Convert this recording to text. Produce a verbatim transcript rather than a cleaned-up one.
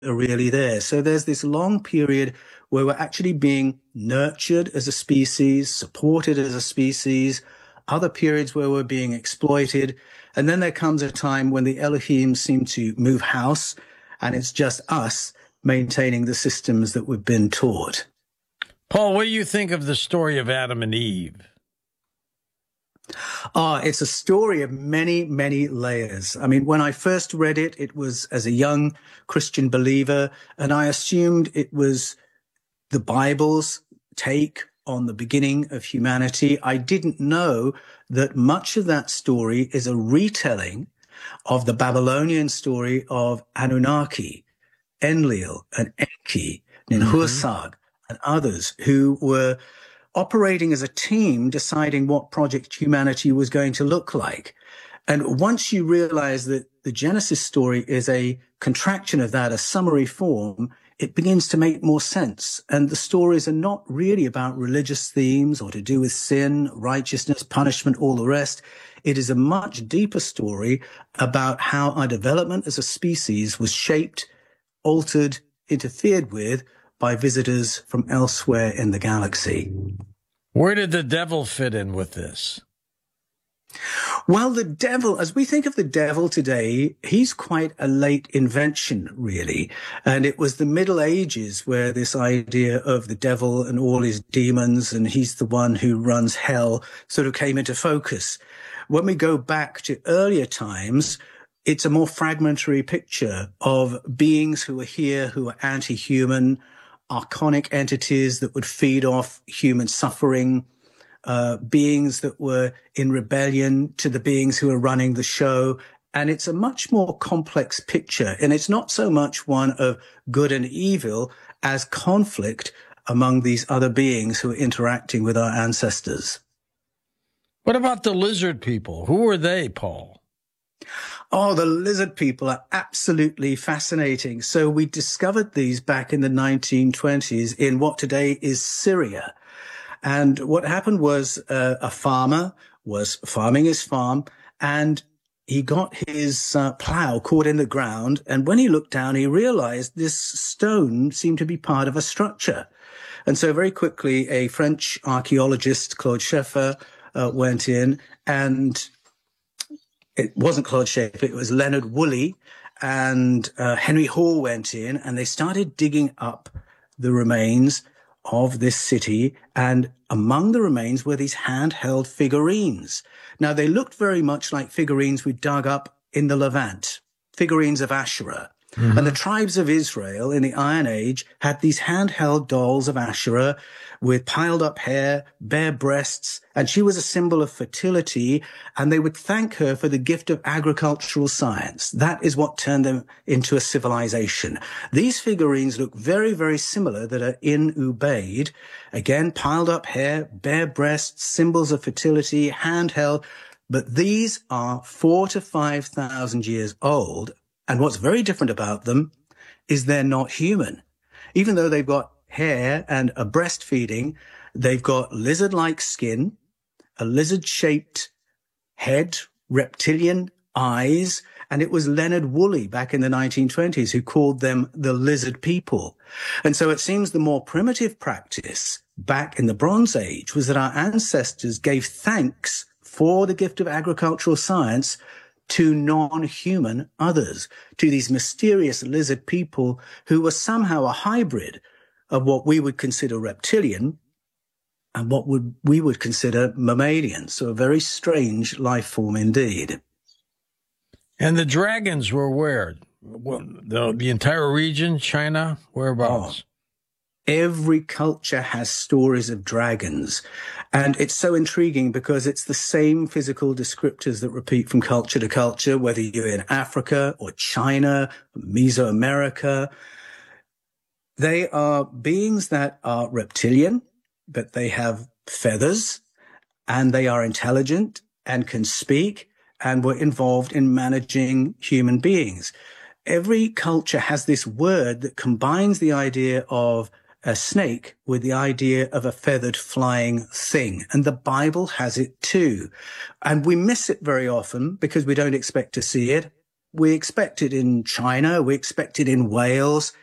are really there. So there's this long period where we're actually being nurtured as a species, supported as a species, other periods where we're being exploited. And then there comes a time when the Elohim seem to move house, and it's just us maintaining the systems that we've been taught. Paul, what do you think of the story of Adam and Eve? Ah, it's a story of many, many layers. I mean, when I first read it, it was as a young Christian believer, and I assumed it was the Bible's take on the beginning of humanity. I didn't know that much of that story is a retelling of the Babylonian story of Anunnaki, Enlil, and Enki, Ninhursag, mm-hmm. and others who were operating as a team, deciding what project humanity was going to look like. And once you realize that the Genesis story is a contraction of that, a summary form, it begins to make more sense. And the stories are not really about religious themes or to do with sin, righteousness, punishment, all the rest. It is a much deeper story about how our development as a species was shaped, altered, interfered with by visitors from elsewhere in the galaxy. Where did the devil fit in with this? Well, the devil, as we think of the devil today, he's quite a late invention, really. And it was the Middle Ages where this idea of the devil and all his demons, and he's the one who runs hell, sort of came into focus. When we go back to earlier times, it's a more fragmentary picture of beings who are here, who are anti-human, archonic entities that would feed off human suffering, uh, beings that were in rebellion to the beings who are running the show. And it's a much more complex picture. And it's not so much one of good and evil as conflict among these other beings who are interacting with our ancestors. What about the lizard people? Who are they, Paul? Oh, the lizard people are absolutely fascinating. So we discovered these back in the nineteen twenties in what today is Syria. And what happened was uh, a farmer was farming his farm, and he got his uh, plow caught in the ground. And when he looked down, he realized this stone seemed to be part of a structure. And so very quickly, a French archaeologist, Claude Scheffer, uh, went in, and it wasn't Claude Scheffer, it was Leonard Woolley, and uh, Henry Hall went in, and they started digging up the remains of this city. And among the remains were these handheld figurines. Now, they looked very much like figurines we dug up in the Levant, figurines of Asherah. Mm-hmm. And the tribes of Israel in the Iron Age had these handheld dolls of Asherah with piled up hair, bare breasts, and she was a symbol of fertility, and they would thank her for the gift of agricultural science. That is what turned them into a civilization. These figurines look very, very similar that are in Ubaid. Again, piled up hair, bare breasts, symbols of fertility, handheld, but these are four to five thousand years old. And what's very different about them is they're not human. Even though they've got hair and a breastfeeding, they've got lizard-like skin, a lizard-shaped head, reptilian eyes, and it was Leonard Woolley back in the nineteen twenties who called them the lizard people. And so it seems the more primitive practice back in the Bronze Age was that our ancestors gave thanks for the gift of agricultural science to non-human others, to these mysterious lizard people who were somehow a hybrid of what we would consider reptilian and what would we would consider mammalian. So a very strange life form indeed. And the dragons were where? Well, the, the entire region, China, whereabouts? Oh. Every culture has stories of dragons. And it's so intriguing because it's the same physical descriptors that repeat from culture to culture, whether you're in Africa or China, Mesoamerica. They are beings that are reptilian, but they have feathers, and they are intelligent and can speak and were involved in managing human beings. Every culture has this word that combines the idea of a snake with the idea of a feathered flying thing. And the Bible has it too. And we miss it very often because we don't expect to see it. we expect it in China, we expect it in Wales,